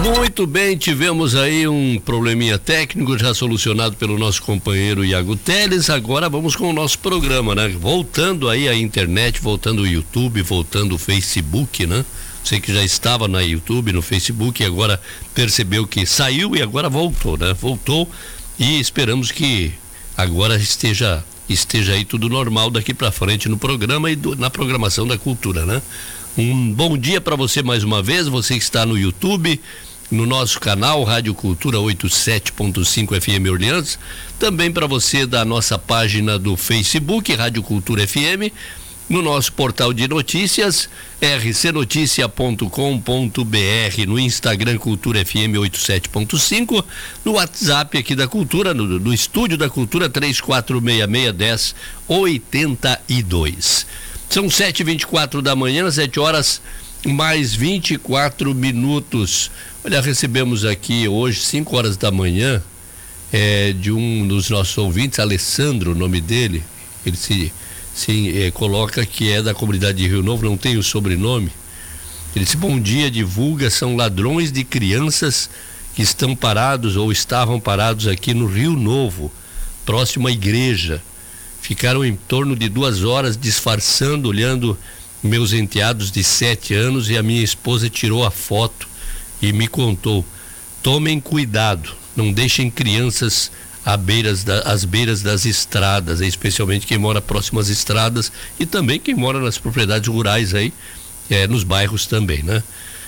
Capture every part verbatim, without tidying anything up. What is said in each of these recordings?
Muito bem, tivemos aí um probleminha técnico já solucionado pelo nosso companheiro Iago Teles. Agora vamos com o nosso programa, né? Voltando aí a internet, voltando o YouTube, voltando o Facebook, né? Você que já estava na YouTube, no Facebook, e agora percebeu que saiu e agora voltou, né? Voltou e esperamos que agora esteja esteja aí tudo normal daqui para frente no programa e do, na programação da cultura, né? Um bom dia para você mais uma vez, você que está no YouTube, no nosso canal Rádio Cultura oitenta e sete ponto cinco F M Orleans, também para você da nossa página do Facebook Rádio Cultura F M, no nosso portal de notícias r c noticia ponto com ponto b r, no Instagram Cultura F M oitenta e sete ponto cinco, no WhatsApp aqui da Cultura, no, no estúdio da Cultura três quatro seis seis um zero oito dois. São sete e vinte e quatro da manhã, sete horas mais vinte e quatro minutos. Olha, recebemos aqui hoje, cinco horas da manhã, é, de um dos nossos ouvintes, Alessandro, o nome dele. Ele se, se é, coloca que é da comunidade de Rio Novo, não tem o sobrenome. Ele disse: bom dia, divulga, são ladrões de crianças que estão parados ou estavam parados aqui no Rio Novo, próximo à igreja. Ficaram em torno de duas horas disfarçando, olhando meus enteados de sete anos, e a minha esposa tirou a foto e me contou: tomem cuidado, não deixem crianças à beiras da, às beiras das estradas, especialmente quem mora próximo às estradas e também quem mora nas propriedades rurais aí, é, nos bairros também, né?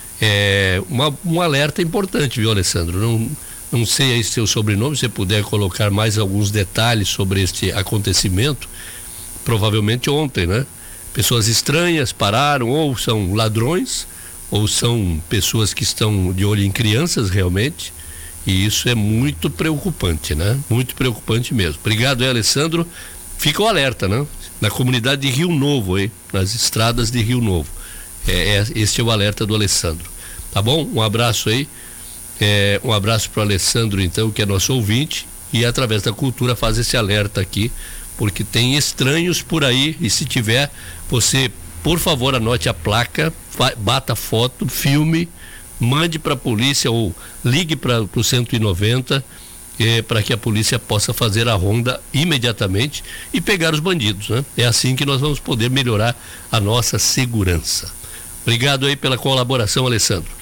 É uma, um alerta importante, viu, Alessandro? Não, não sei aí seu sobrenome, se você puder colocar mais alguns detalhes sobre este acontecimento, provavelmente ontem, né? Pessoas estranhas pararam, ou são ladrões, ou são pessoas que estão de olho em crianças realmente, e isso é muito preocupante, né? Muito preocupante mesmo. Obrigado, aí, Alessandro. Fica o alerta, né? Na comunidade de Rio Novo, hein? Nas estradas de Rio Novo. É, é, este é o alerta do Alessandro. Tá bom? Um abraço aí. É, um abraço para o Alessandro, então, que é nosso ouvinte, e através da Cultura faz esse alerta aqui, porque tem estranhos por aí, e se tiver, você, por favor, anote a placa, bata foto, filme, mande para a polícia ou ligue para o cento e noventa, é, para que a polícia possa fazer a ronda imediatamente e pegar os bandidos, né? É assim que nós vamos poder melhorar a nossa segurança. Obrigado aí pela colaboração, Alessandro.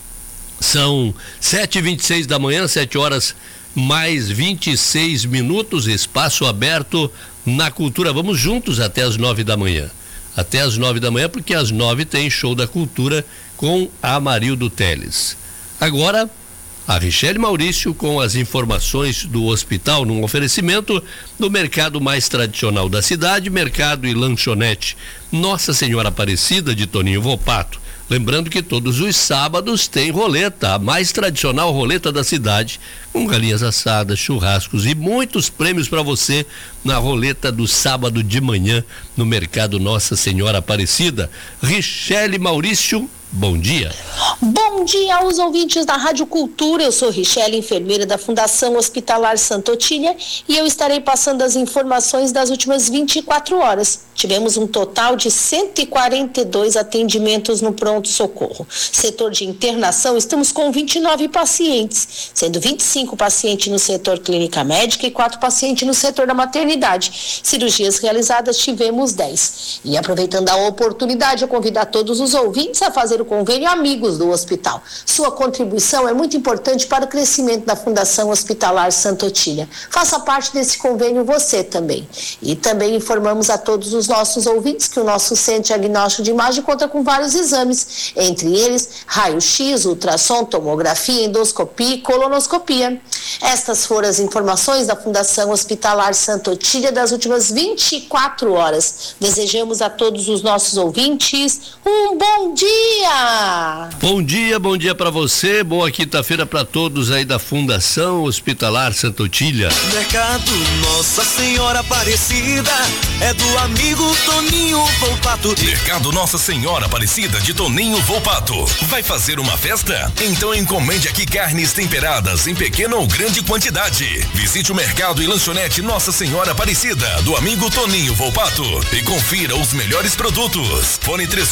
São sete e vinte e seis da manhã, sete horas mais vinte e seis minutos, espaço aberto na Cultura. Vamos juntos até as nove da manhã. Até as nove da manhã, porque às nove tem show da Cultura com a Amarildo Teles. Agora, a Richelle Maurício com as informações do hospital, num oferecimento do mercado mais tradicional da cidade, mercado e lanchonete Nossa Senhora Aparecida de Toninho Volpato. Lembrando que todos os sábados tem roleta, a mais tradicional roleta da cidade, com galinhas assadas, churrascos e muitos prêmios para você na roleta do sábado de manhã no mercado Nossa Senhora Aparecida. Richelle Maurício, bom dia. Bom dia aos ouvintes da Rádio Cultura. Eu sou Richelle, enfermeira da Fundação Hospitalar Santa Otília, e eu estarei passando as informações das últimas vinte e quatro horas. Tivemos um total de cento e quarenta e dois atendimentos no pronto-socorro. Setor de internação, estamos com vinte e nove pacientes, sendo vinte e cinco pacientes no setor clínica médica e quatro pacientes no setor da maternidade. Cirurgias realizadas, tivemos dez. E aproveitando a oportunidade, eu convido a todos os ouvintes a fazer o convênio Amigos do Hospital. Sua contribuição é muito importante para o crescimento da Fundação Hospitalar Santa Otília. Faça parte desse convênio você também. E também informamos a todos os nossos ouvintes que o nosso Centro Diagnóstico de Imagem conta com vários exames, entre eles raio-x, ultrassom, tomografia, endoscopia e colonoscopia. Estas foram as informações da Fundação Hospitalar Santa Otília das últimas vinte e quatro horas. Desejamos a todos os nossos ouvintes um bom dia! Bom dia, bom dia para você, boa quinta-feira para todos aí da Fundação Hospitalar Santa Otília. Mercado Nossa Senhora Aparecida é do amigo Toninho Volpato. Mercado Nossa Senhora Aparecida de Toninho Volpato. Vai fazer uma festa? Então encomende aqui carnes temperadas em pequena ou grande quantidade. Visite o mercado e lanchonete Nossa Senhora Aparecida do amigo Toninho Volpato e confira os melhores produtos. Fone três